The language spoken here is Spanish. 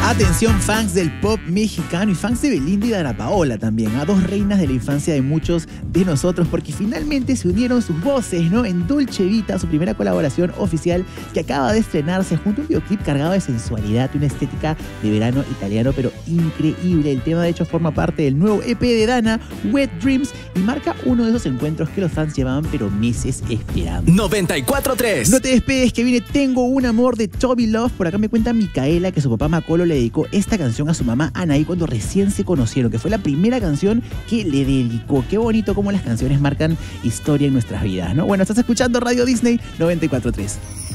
Atención fans del pop mexicano y fans de Belinda y Dana Paola también, a dos reinas de la infancia de muchos de nosotros, porque finalmente se unieron sus voces, ¿no? En Dolce Vita, su primera colaboración oficial que acaba de estrenarse junto a un videoclip cargado de sensualidad y una estética de verano italiano, pero increíble. El tema de hecho forma parte del nuevo EP de Dana, Wet Dreams, y marca uno de esos encuentros que los fans llevaban pero meses esperando. 94.3. No te despegues que viene Tengo un amor de Toby Love. Por acá me cuenta Micaela que su papá Macolo le dedicó esta canción a su mamá Anaí cuando recién se conocieron, que fue la primera canción que le dedicó. Qué bonito cómo las canciones marcan historia en nuestras vidas, ¿no? Bueno, estás escuchando Radio Disney 94.3.